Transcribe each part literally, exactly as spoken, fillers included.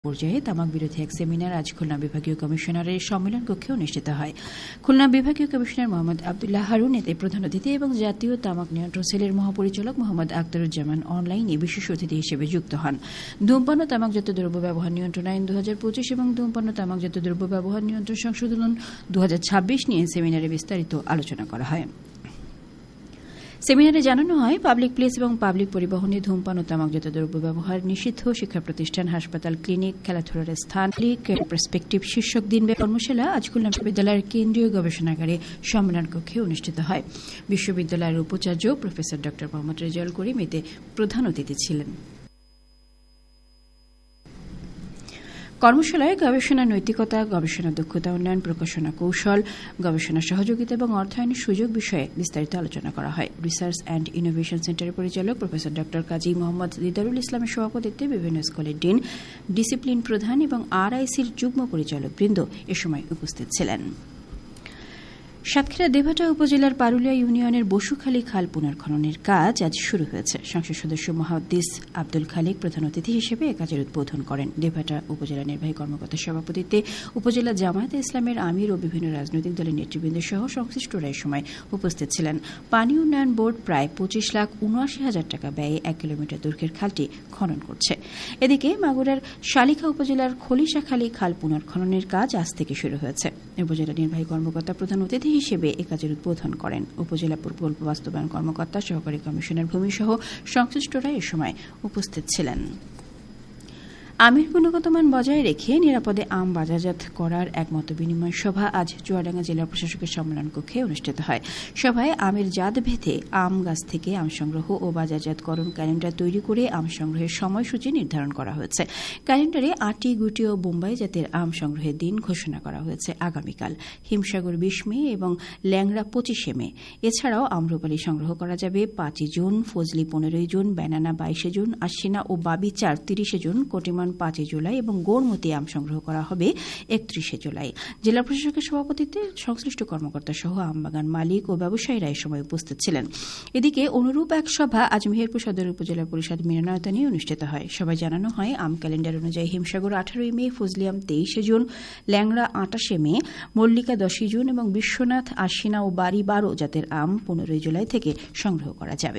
পর্যায়ে তামাক বিরোধী এক সেমিনার আজ খুলনা বিভাগীয় কমিশনারের সম্মেলন কক্ষে অনুষ্ঠিত হয়। খুলনা বিভাগীয় কমিশনার মোহাম্মদ আবদুল্লাহ হারুন এতে প্রধান অতিথি এবং জাতীয় তামাক নিয়ন্ত্রণ সেলের মহাপরিচালক মোহাম্মদ আখতারুজ্জামান অনলাইনে বিশেষ অতিথি হিসেবে যুক্ত হন। ধূমপান ও তামাকজাত দ্রব্য ব্যবহার নিয়ন্ত্রণ আইন দু হাজার পঁচিশ এবং ধূমপান ও তামাকজাত দ্রব্য ব্যবহার নিয়ন্ত্রণ সংশোধন দু হাজার ছাব্বিশ নিয়ে সেমিনারে বিস্তারিত আলোচনা করা হয়। সেমিনারে জানানো হয়, পাবলিক প্লেস এবং পাবলিক পরিবহনে ধূমপান ও তামাকজাত দ্রব্য ব্যবহার নিষিদ্ধ। শিক্ষা প্রতিষ্ঠান, হাসপাতাল, ক্লিনিক, খেলাধুলার স্থান, পার্সপেক্টিভ শীর্ষক দিনব্যাপী কর্মশালা আজ খুলনা বিশ্ববিদ্যালয়ের কেন্দ্রীয় গবেষণাগারে সম্মেলন কক্ষে অনুষ্ঠিত হয়। বিশ্ববিদ্যালয়ের উপাচার্য প্রফেসর ড মোহাম্মদ রেজাউল করিম এতে প্রধান অতিথি ছিলেন। কর্মশালায় গবেষণা নৈতিকতা, গবেষণা দক্ষতা উন্নয়ন, প্রকাশনা কৌশল, গবেষণা সহযোগিতা এবং অর্থায়নের সুযোগ বিষয়ে বিস্তারিত আলোচনা করা হয়। রিসার্চ অ্যান্ড ইনোভেশন সেন্টারের পরিচালক প্রফেসর ড কাজী মোহাম্মদ দিদারুল ইসলামের সভাপতিত্বে বিভিন্ন স্কুলের ডিন, ডিসিপ্লিন প্রধান এবং আরআইসির যুগ্ম পরিচালকবৃন্দ এ সময় উপস্থিত ছিলেন। সাতক্ষীরা দেভাটা উপজেলার পারুলিয়া ইউনিয়নের বসুখালী খাল পুনর্খননের কাজ আজ শুরু হয়েছে। সংসদ সদস্য মুহাদ্দিস আব্দুল খালিক প্রধান অতিথি হিসেবে এ কাজের উদ্বোধন করেন। দেভাটা উপজেলা নির্বাহী কর্মকর্তার সভাপতিত্বে উপজেলা জামায়াতে ইসলামের আমির ও বিভিন্ন রাজনৈতিক দলের নেতৃবৃন্দ সহ সংশ্লিষ্টরা এ সময় উপস্থিত ছিলেন। পানি উন্নয়ন বোর্ড প্রায় পঁচিশ লাখ উনআশি হাজার টাকা ব্যয়ে এক কিলোমিটার দৈর্ঘ্যের খালটি খনন করছে। এদিকে মাগুরার শালিখা উপজেলার খলিশাখালী খাল পুনর্খননের কাজ আজ থেকে শুরু হয়েছে। উপজেলা নির্বাহী কর্মকর্তা প্রধান অতিথি হিসেবে এ কাজের উদ্বোধন করেন। উপজেলা প্রকল্প বাস্তবায়ন কর্মকর্তা, সহকারী কমিশনার ভূমি সহ সংশ্লিষ্টরা এ সময় উপস্থিত ছিলেন। আমের গুণগত মান বজায় রেখে নিরাপদে আম বাজারজাত করার এক মত বিনিময় সভা আজ চুয়াডাঙ্গা জেলা প্রশাসকের সম্মেলন কক্ষে অনুষ্ঠিত হয়। সভায় আমের জাত ভেদে আম গাছ থেকে আম সংগ্রহ ও বাজারজাতকরণ ক্যালেন্ডার তৈরি করে আম সংগ্রহের সময়সূচি নির্ধারণ করা হয়েছে। ক্যালেন্ডারে আটি, গুটি ও বোম্বাই জাতের আম সংগ্রহের দিন ঘোষণা করা হয়েছে আগামীকাল। হিমসাগর বিশ মে এবং ল্যাংড়া পঁচিশে মে। এছাড়াও আম্রপালি সংগ্রহ করা যাবে পাঁচই জুন, ফজলি পনেরোই জুন, ব্যানানা বাইশে জুন, আশ্বিনা ও বাবি চার তিরিশে জুন, কটিমান পাঁচই জুলাই এবং গোড়মতি আম সংগ্রহ করা হবে একত্রিশে জুলাই। জেলা প্রশাসকের সভাপতিত্বে সংশ্লিষ্ট কর্মকর্তা সহ আমবাগান মালিক ও ব্যবসায়ীরা এ সময় উপস্থিত ছিলেন। এদিকে অনুরূপ এক সভা আজ মেহেরপুর সদর উপজেলা পরিষদ মিলনায়তনে অনুষ্ঠিত হয়। সভায় জানানো হয়, আম ক্যালেন্ডার অনুযায়ী হিমসাগর আঠারোই মে, ফজলি আম তেইশে জুন, ল্যাংড়া আটাশে মে, মল্লিকা দশই জুন এবং বিশ্বনাথ, আশ্বিনা ও বাড়ি বারো জাতের আম পনেরোই জুলাই থেকে সংগ্রহ করা যাবে।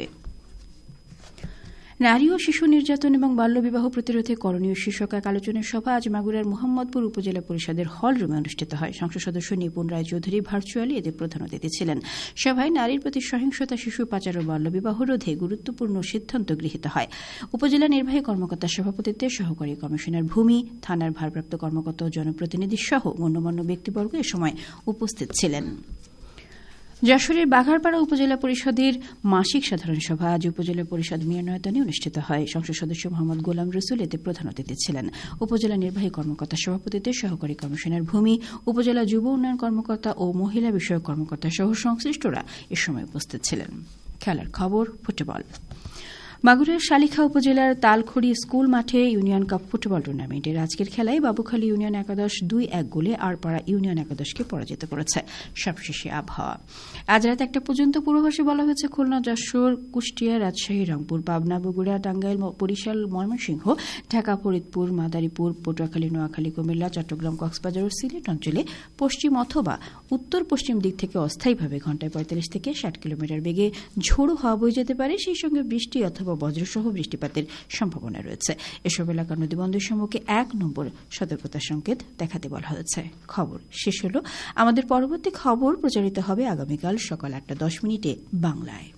নারী ও শিশু নির্যাতন এবং বাল্যবিবাহ প্রতিরোধে করণীয় শীর্ষক এক আলোচনা সভা আজ মাগুরার মোহাম্মদপুর উপজেলা পরিষদের হল রুমে অনুষ্ঠিত হয়। সংসদ সদস্য নিপুণ রায় চৌধুরী ভার্চুয়ালি এতে প্রধান অতিথি ছিলেন। সভায় নারীর প্রতি সহিংসতা, শিশু পাচার ও বাল্যবিবাহ রোধে গুরুত্বপূর্ণ সিদ্ধান্ত গৃহীত হয়। উপজেলা নির্বাহী কর্মকর্তার সভাপতিত্বে সহকারী কমিশনার ভূমি, থানার ভারপ্রাপ্ত কর্মকর্তা ও জনপ্রতিনিধি সহ গণ্যমান্য ব্যক্তিবর্গ এ সময় উপস্থিত ছিলেন। যশোরের বাঘারপাড়া উপজেলা পরিষদের মাসিক সাধারণ সভা আজ উপজেলা পরিষদ মিলনায়তনে অনুষ্ঠিত হয়। সংসদ সদস্য মোহাম্মদ গোলাম রসুল এতে প্রধান অতিথি ছিলেন। উপজেলা নির্বাহী কর্মকর্তার সভাপতিত্বে সহকারী কমিশনার ভূমি, উপজেলা যুব উন্নয়ন কর্মকর্তা ও মহিলা বিষয়ক কর্মকর্তা সহ সংশ্লিষ্টরা এ সময় উপস্থিত ছিলেন। খেলার খবর, ফুটবল। মাগুরার শালিখা উপজেলার তালখড়ি স্কুল মাঠে ইউনিয়ন কাপ ফুটবল টুর্নামেন্টের আজকের খেলায় বাবুখালী ইউনিয়ন একাদশ দুই এক গোলে আরপাড়া ইউনিয়ন একাদশকে পরাজিত করেছে। সবশেষে আবহাওয়া। আজ রাত একটা পর্যন্ত পূর্বাভাসে বলা হয়েছে, খুলনা, যশোর, কুষ্টিয়া, রাজশাহী, রংপুর, পাবনা, বগুড়া, টাঙ্গাইল, বরিশাল, ময়মনসিংহ, ঢাকা, ফরিদপুর, মাদারীপুর, পটুয়াখালী, নোয়াখালী, কুমিল্লা, চট্টগ্রাম, কক্সবাজার ও সিলেট অঞ্চলে পশ্চিম অথবা উত্তর পশ্চিম দিক থেকে অস্থায়ীভাবে ঘণ্টায় পঁয়তাল্লিশ থেকে ষাট কিলোমিটার বেগে ঝোড়ো হাওয়া বয়ে যেতে পারে। সেই সঙ্গে বৃষ্টি অথবা বজ্রসহ বৃষ্টিপাতের সম্ভাবনা রয়েছে। এসব এলাকার নদীবন্দর সম্মুখে এক নম্বর সতর্কতা সংকেত দেখাতে বলা হয়েছে। খবর শেষ হল। আমাদের পরবর্তী খবর প্রচারিত হবে আগামীকাল সকাল আটটা দশ মিনিটে বাংলায়।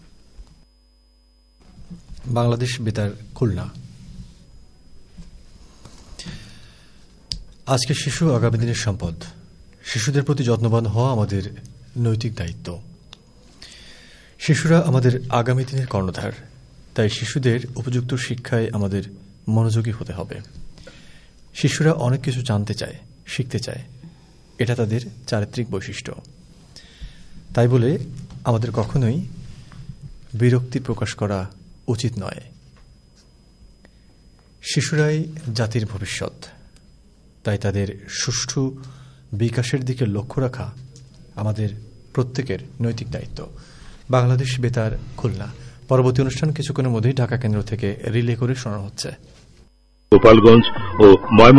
বাংলাদেশ বেতার, খুলনা। আজকে শিশু আগামী দিনের সম্পদ। শিশুদের প্রতি যত্নবান হওয়া আমাদের নৈতিক দায়িত্ব। শিশুরা আমাদের আগামী দিনের কর্ণধার। তাই শিশুদের উপযুক্ত শিক্ষায় আমাদের মনোযোগী হতে হবে। শিশুরা অনেক কিছু জানতে চায়, শিখতে চায়। এটা তাদের চারিত্রিক বৈশিষ্ট্য। তাই বলে আমাদের কখনোই বিরক্তি প্রকাশ করা উচিত নয়। শিশুরাই জাতির ভবিষ্যৎ। তাই তাদের সুষ্ঠু বিকাশের দিকে লক্ষ্য রাখা আমাদের প্রত্যেকের নৈতিক দায়িত্ব। বাংলাদেশ বেতার, খুলনা। পরবর্তী অনুষ্ঠান কিছুক্ষণের মধ্যেই ঢাকা কেন্দ্র থেকে রিলে করে শোনানো হচ্ছে। গোপালগঞ্জ ও